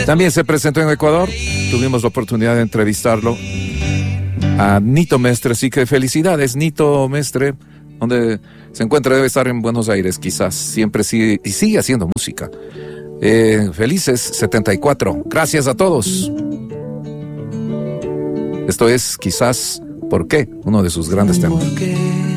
También se presentó en Ecuador. Tuvimos la oportunidad de entrevistarlo a Nito Mestre. Así que felicidades, Nito Mestre. Donde se encuentra, debe estar en Buenos Aires, quizás. Siempre sigue, y sigue haciendo música. Felices 74. Gracias a todos. Esto es quizás ¿Por qué? Uno de sus grandes temas.